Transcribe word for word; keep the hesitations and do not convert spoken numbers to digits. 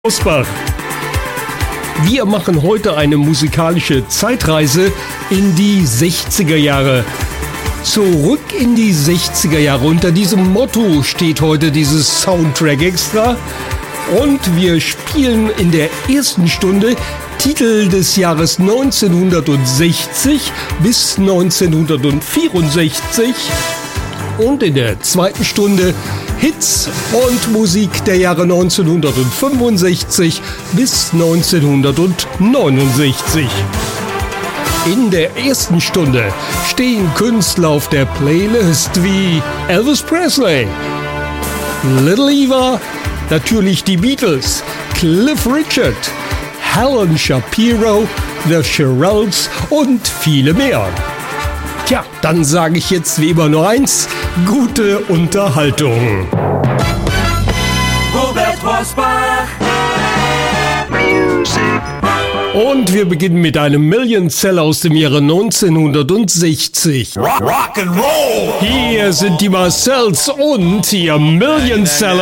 Osbach. Wir machen heute eine musikalische Zeitreise in die sechziger Jahre. Zurück in die sechziger Jahre. Unter diesem Motto steht heute dieses Soundtrack Extra. Und wir spielen in der ersten Stunde Titel des Jahres neunzehnhundertsechzig bis neunzehnhundertvierundsechzig. Und in der zweiten Stunde Hits und Musik der Jahre neunzehnhundertfünfundsechzig bis neunzehnhundertneunundsechzig. In der ersten Stunde stehen Künstler auf der Playlist wie Elvis Presley, Little Eva, natürlich die Beatles, Cliff Richard, Helen Shapiro, The Shirelles und viele mehr. Tja, dann sage ich jetzt wie immer nur eins: gute Unterhaltung. Robert Bosbach. Und wir beginnen mit einem Millionseller aus dem Jahre neunzehnhundertsechzig. Rock, rock and roll. Hier sind die Marcells und ihr Millionseller.